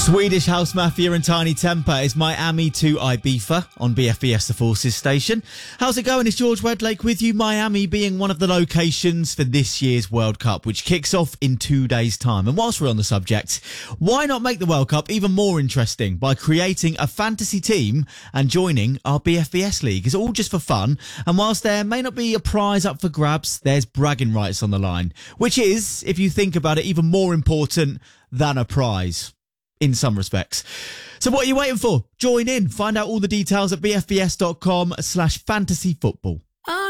Swedish House Mafia and Tiny Temper is Miami to Ibiza on BFBS The Forces station. How's it going? It's George Wedlake with you. Miami being one of the locations for this year's World Cup, which kicks off in 2 days' time. And whilst we're on the subject, why not make the World Cup even more interesting by creating a fantasy team and joining our BFBS League? It's all just for fun. And whilst there may not be a prize up for grabs, there's bragging rights on the line, which is, if you think about it, even more important than a prize in some respects. So what are you waiting for? Join in. Find out all the details at bfbs.com/fantasyfootball.